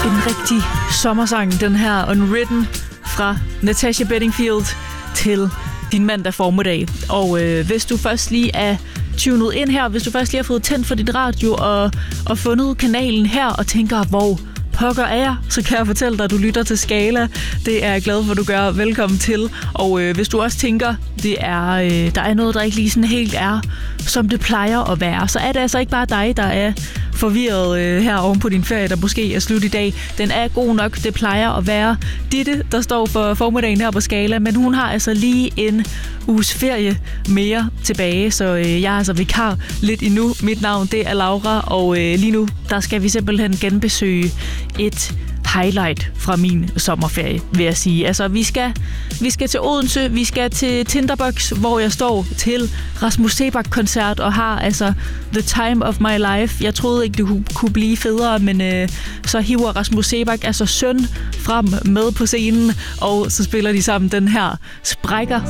En rigtig sommersang, den her Unwritten fra Natasha Bedingfield til din mandag formiddag. Og hvis du først lige er tunet ind her, hvis du først lige har fået tændt for dit radio og fundet kanalen her og tænker, hvor pokker er jeg, så kan jeg fortælle dig, at du lytter til Skala. Det er jeg glad for, at du gør. Velkommen til. Og hvis du også tænker, der er noget, der ikke lige sådan helt er, som det plejer at være, så er det altså ikke bare dig, der er forvirret her oven på din ferie, der måske er slut i dag. Den er god nok. Det plejer at være Ditte, der står for formiddagen her på Skala, men hun har altså lige en uges ferie mere tilbage, så jeg er altså vikar lidt endnu. Mit navn, det er Laura, og lige nu, der skal vi simpelthen genbesøge et highlight fra min sommerferie, vil jeg sige. Altså, vi skal til Odense, vi skal til Tinderbox, hvor jeg står til Rasmus Seebach-koncert og har altså the time of my life. Jeg troede ikke, det kunne blive federe, men så hiver Rasmus Seebach altså søn frem med på scenen, og så spiller de sammen den her Sprækker,